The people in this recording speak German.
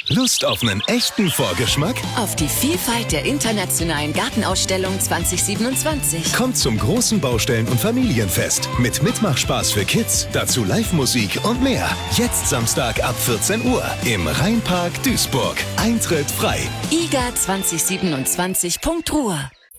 Lust auf einen echten Vorgeschmack? Auf die Vielfalt der internationalen Gartenausstellung 2027. Kommt zum großen Baustellen- und Familienfest mit Mitmachspaß für Kids, dazu Live-Musik und mehr. Jetzt Samstag ab 14 Uhr im Rheinpark Duisburg. Eintritt frei. iga2027.ruhr